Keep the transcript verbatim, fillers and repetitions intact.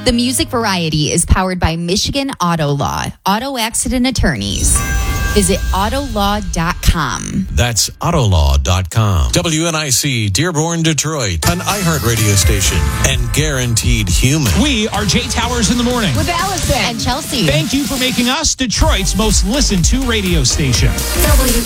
The Music Variety is powered by Michigan Auto Law, auto accident attorneys. Visit auto law dot com. That's auto law dot com. W N I C, Dearborn, Detroit, an iHeartRadio station, and Guaranteed Human. We are Jay Towers in the morning. With Allison and Chelsea. Thank you for making us Detroit's most listened to radio station. W